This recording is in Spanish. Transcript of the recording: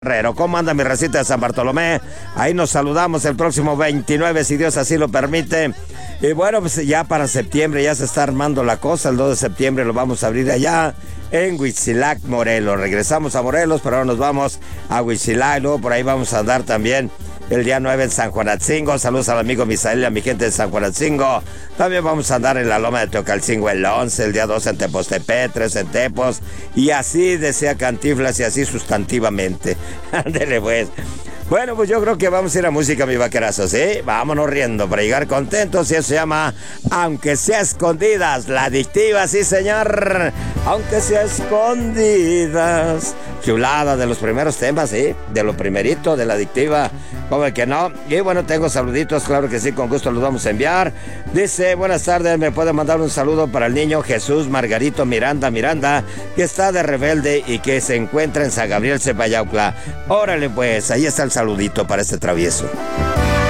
Herrero. ¿Cómo anda mi recita de San Bartolomé? Ahí nos saludamos el próximo 29, si Dios así lo permite. Y bueno, pues ya para septiembre ya se está armando la cosa. El 2 de septiembre lo vamos a abrir allá en Huitzilac, Morelos. Regresamos a Morelos, pero ahora nos vamos a Huitzilac. Y luego por ahí vamos a andar también el día 9 en San Juanatzingo. Saludos al amigo Misael y a mi gente de San Juanatzingo. También vamos a andar en la Loma de Teocalcingo el 11, el día 12 en Tepostepet, 3 en Tepos. Y así desea Cantinflas y así sustantivamente. Ándele pues. Bueno, pues yo creo que vamos a ir a música, mi vaquerazo, ¿sí? Vámonos riendo para llegar contentos y eso se llama Aunque sea escondidas, la adictiva, sí señor. Aunque sea escondidas. Chulada de los primeros temas, ¿sí? De lo primerito, de la adictiva. ¿Cómo que no? Y bueno, tengo saluditos, claro que sí, con gusto los vamos a enviar. Dice, buenas tardes, me puede mandar un saludo para el niño Jesús Margarito Miranda, que está de rebelde y que se encuentra en San Gabriel Cepayaucla. Órale pues, ahí está el saludito para este travieso.